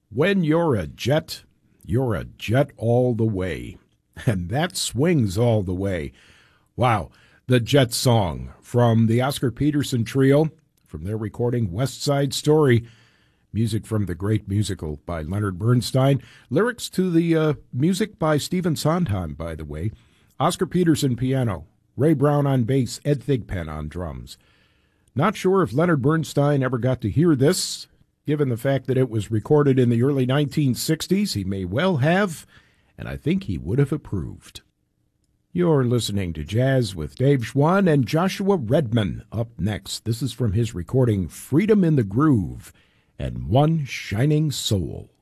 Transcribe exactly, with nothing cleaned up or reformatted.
When you're a jet, you're a jet all the way. And that swings all the way. Wow, the Jet Song from the Oscar Peterson Trio, from their recording West Side Story. Music from the great musical by Leonard Bernstein. Lyrics to the uh, music by Stephen Sondheim, by the way. Oscar Peterson piano, Ray Brown on bass, Ed Thigpen on drums. Not sure if Leonard Bernstein ever got to hear this. Given the fact that it was recorded in the early nineteen sixties, he may well have, and I think he would have approved. You're listening to Jazz with Dave Schwann and Joshua Redman. Up next, this is from his recording Freedom in the Groove and One Shining Soul.